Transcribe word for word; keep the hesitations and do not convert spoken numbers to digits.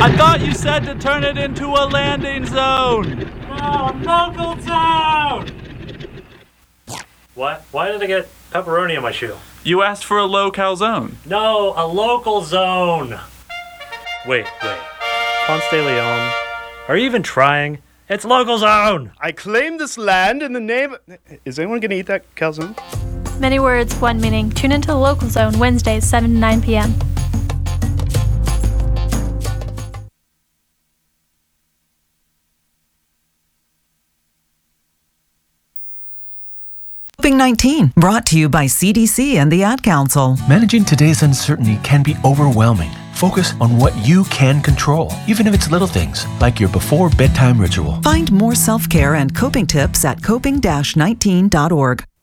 I thought you said to turn it into a landing zone. No, local zone! What? Why did I get pepperoni on my shoe? You asked for a low-cal zone. No, a local zone. Wait, wait. Ponce de Leon, are you even trying? It's local zone! I claim this land in the name of... Is anyone going to eat that calzone? Many words, one meaning. Tune into the Local Zone Wednesdays, seven to nine p.m. COVID nineteen, brought to you by C D C and the Ad Council. Managing today's uncertainty can be overwhelming. Focus on what you can control, even if it's little things, like your before bedtime ritual. Find more self-care and coping tips at coping dash nineteen dot org.